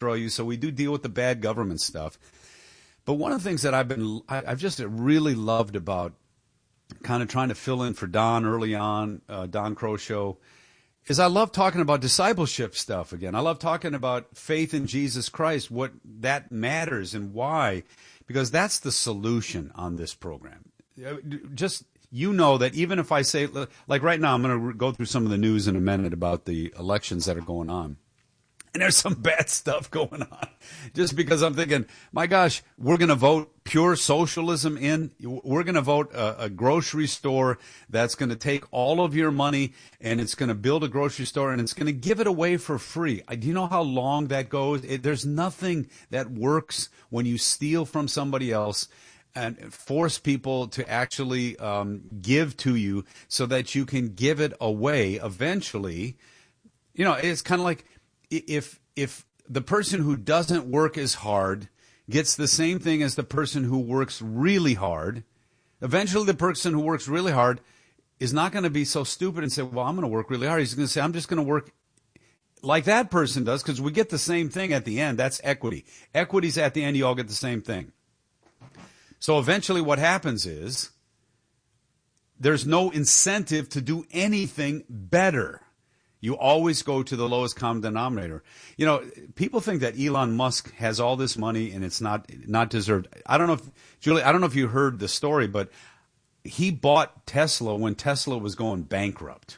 destroy you. So we do deal with the bad government stuff. But one of the things that I've just really loved about kind of trying to fill in for Don early on, Don Crow Show, is I love talking about discipleship stuff again. I love talking about faith in Jesus Christ, what that matters and why, because that's the solution on this program. Just, you know, that even if I say, like right now, I'm going to go through some of the news in a minute about the elections that are going on. And there's some bad stuff going on. Just because I'm thinking, my gosh, we're going to vote pure socialism in. We're going to vote a grocery store that's going to take all of your money and it's going to build a grocery store and it's going to give it away for free. Do you know how long that goes? There's nothing that works when you steal from somebody else and force people to actually give to you so that you can give it away eventually. You know, it's kind of like, if the person who doesn't work as hard gets the same thing as the person who works really hard, eventually the person who works really hard is not going to be so stupid and say, well, I'm going to work really hard. He's going to say, I'm just going to work like that person does, because we get the same thing at the end. That's equity. Equity's at the end. You all get the same thing. So eventually what happens is there's no incentive to do anything better. You always go to the lowest common denominator. You know, people think that Elon Musk has all this money and it's not deserved. I don't know if, Julie, I don't know if you heard the story, but he bought Tesla when Tesla was going bankrupt.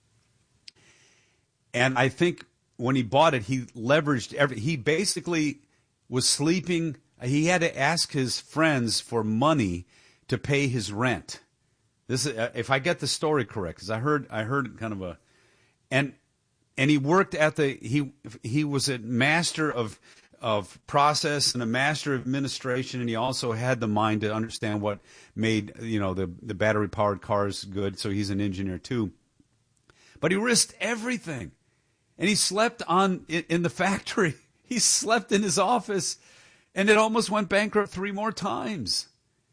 And I think when he bought it, he leveraged he basically was sleeping. He had to ask his friends for money to pay his rent. This is, if I get the story correct, because I heard kind of a, and he worked at he was a master of process and a master of administration, and he also had the mind to understand what made, you know, the battery powered cars good. So he's an engineer too. But he risked everything, and he slept in the factory. He slept in his office, and it almost went bankrupt 3 more times.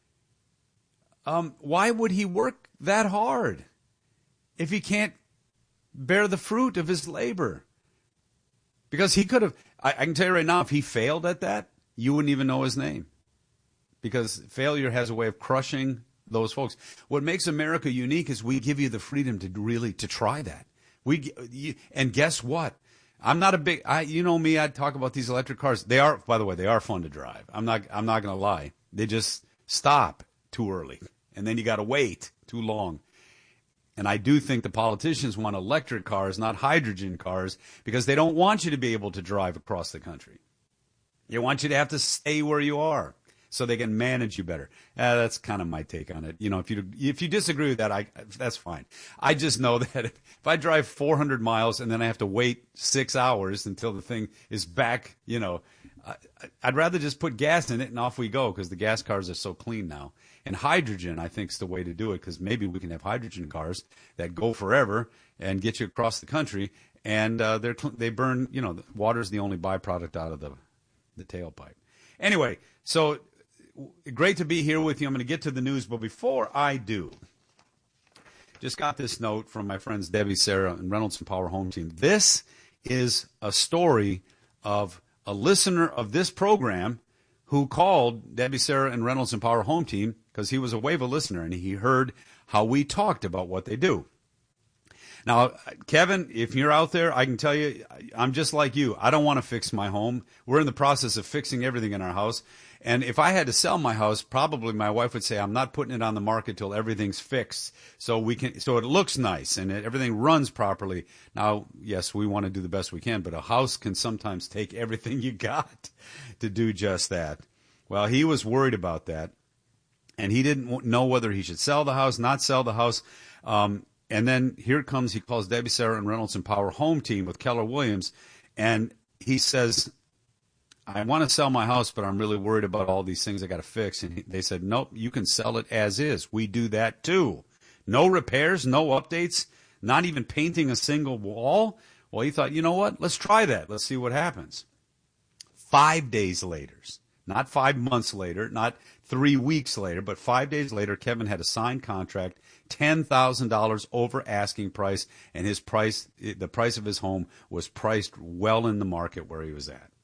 Why would he work that hard if he can't bear the fruit of his labor? Because he could have, I can tell you right now, if he failed at that, you wouldn't even know his name. Because failure has a way of crushing those folks. What makes America unique is we give you the freedom to try that. And guess what? I'm not a big, you know me, I talk about these electric cars. They are, by the way, they are fun to drive. I'm not going to lie. They just stop too early. And then you got to wait too long. And I do think the politicians want electric cars, not hydrogen cars, because they don't want you to be able to drive across the country. They want you to have to stay where you are so they can manage you better. That's kind of my take on it. You know, if you disagree with that, that's fine. I just know that if I drive 400 miles and then I have to wait 6 hours until the thing is back, you know, I'd rather just put gas in it and off we go, because the gas cars are so clean now. And hydrogen, I think, is the way to do it, because maybe we can have hydrogen cars that go forever and get you across the country. And they burn, you know, water's the only byproduct out of the tailpipe. Anyway, so great to be here with you. I'm going to get to the news, but before I do, just got this note from my friends Debbie, Sarah, and Reynolds and Power Home Team. This is a story of a listener of this program who called Debbie, Sarah, and Reynolds and Power Home Team because he was a WAVA listener, and he heard how we talked about what they do. Now, Kevin, if you're out there, I can tell you, I'm just like you. I don't want to fix my home. We're in the process of fixing everything in our house. And if I had to sell my house, probably my wife would say, I'm not putting it on the market till everything's fixed. So it looks nice and everything runs properly. Now, yes, we want to do the best we can, but a house can sometimes take everything you got to do just that. Well, he was worried about that. And he didn't know whether he should sell the house, not sell the house. And then here comes, he calls Debbie, Sarah, and Reynolds and Power Home Team with Keller Williams. And he says, I want to sell my house, but I'm really worried about all these things I got to fix. And they said, nope, you can sell it as is. We do that too. No repairs, no updates, not even painting a single wall. Well, he thought, you know what? Let's try that. Let's see what happens. 5 days later, not 5 months later, not 3 weeks later, but 5 days later, Kevin had a signed contract, $10,000 over asking price, and the price of his home was priced well in the market where he was at.